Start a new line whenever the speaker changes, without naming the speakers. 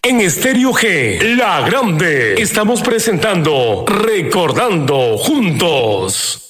En Estéreo G, La Grande, estamos presentando Recordando Juntos.